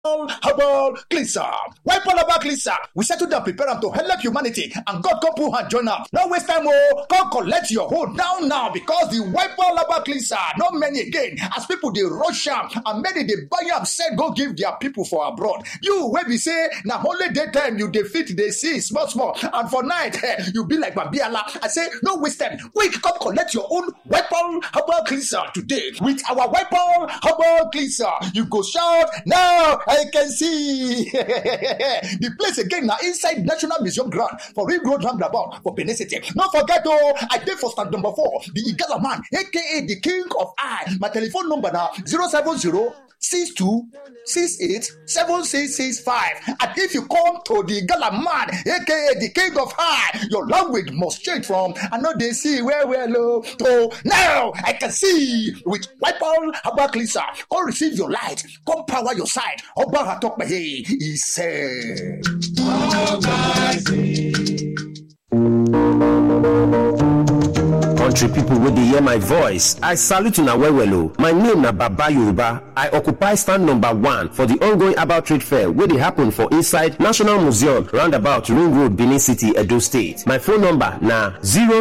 Herbal Cleanser. Wipe all about Cleanser. We settle down, prepare them to help humanity, and God come put hand join up. No waste time, come collect your hold down now because the Wipe all about Cleanser, not many again. As people they rush up and many they buy up, said go give their people for abroad. You where we say now only daytime you defeat the sea small, and for night you be like Babiala. I say no waste time. Quick, come collect your own Wipe all Herbal Cleanser today with our Wipe all Herbal Cleanser. You go shout now. I can see the place again now inside National Museum ground for Ring Road roundabout for Benin City. Don't forget I did for stand number 4, the Igala man, aka the King of I. My telephone number now 070-6268-7665. And if you come to the Igala man, aka the King of I, your language must change from I know they see where we're low to now I can see with Wipe all Herbal Cleanser. Come receive your light, come power your side. Oba talk me hey, he said. Country people wey dey hear my voice, I salute una well. My name na Baba Yoruba. I occupy stand number 1 for the ongoing herbal trade fair wey dey happen for inside National Museum roundabout Ring Road, Benin City, Edo State. My phone number na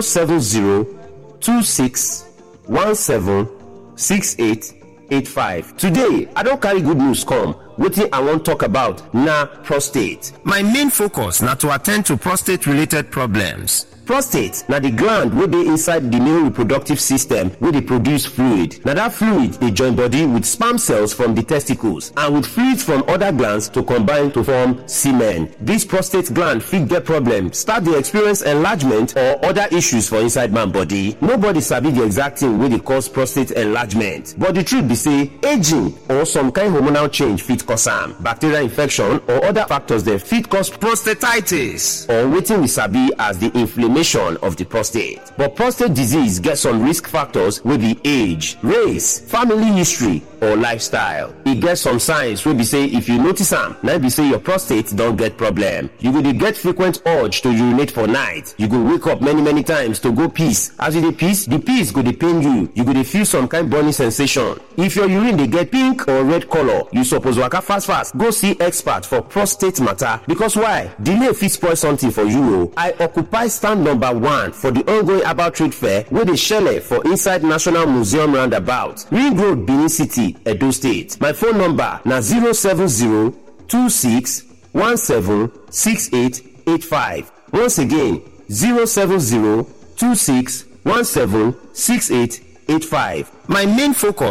070-2617-6885. Today, I don carry good news come. Wetin I wan talk about na prostate. My main focus na to attend to prostate related problems. Prostate na the gland wey dey inside the male reproductive system wey dey produce fluid. Na that fluid dey join body with sperm cells from the testicles and with fluids from other glands to combine to form semen. This prostate gland fit get problem, start dey experience enlargement or other issues for inside man body. Nobody sabi the exact thing wey dey cause prostate enlargement, but the truth be say aging or some kind hormonal change fit cause am. Bacterial infection or other factors dem fit cause prostatitis or wetin we sabi as the inflammation of the prostate. But prostate disease get some risk factors wey be age, race, family history or lifestyle. E get some signs wey be say if you notice am, na be say your prostate don get problem. You go dey get frequent urge to urinate for night. You go wake up many times to go piss. As you dey piss, the piss go dey pain you. You go dey feel some kind burning sensation. If your urine dey get pink or red color, you suppose waka fast go see expert for prostate matter. Because why? Delay fit spoil something for you o. I occupy stand number 1 for the ongoing herbal trade fair wey dey shele for inside National Museum roundabout Ring Road, Benin City, Edo State. My phone number na 070-2617-6885. Once again, 070-2617-6885. My main focus